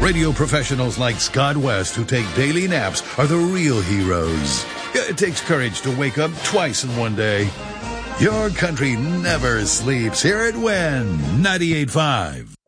Radio professionals like Scott West, who take daily naps, are the real heroes. It takes courage to wake up twice in one day. Your country never sleeps. Here at WIN 98.5.